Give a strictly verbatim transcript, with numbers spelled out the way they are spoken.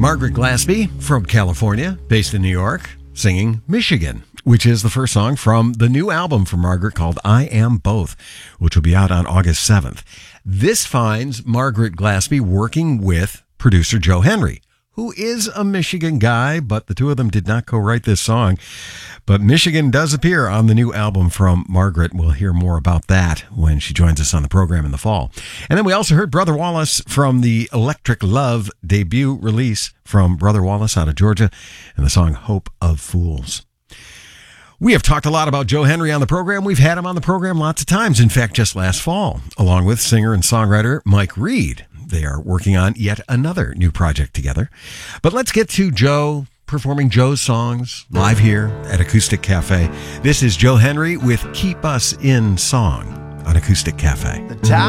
Margaret Glaspie from California, based in New York, singing Michigan, which is the first song from the new album from Margaret called I Am Both, which will be out on August seventh. This finds Margaret Glaspie working with producer Joe Henry, who is a Michigan guy, but the two of them did not co-write this song. But Michigan does appear on the new album from Margaret. We'll hear more about that when she joins us on the program in the fall. And then we also heard Brother Wallace from the Electric Love debut release from Brother Wallace out of Georgia, and the song Hope of Fools. We have talked a lot about Joe Henry on the program. We've had him on the program lots of times. In fact, just last fall, along with singer and songwriter Mike Reed. They are working on yet another new project together. But let's get to Joe performing Joe's songs live here at Acoustic Cafe. This is Joe Henry with Keep Us in Song on Acoustic Cafe. The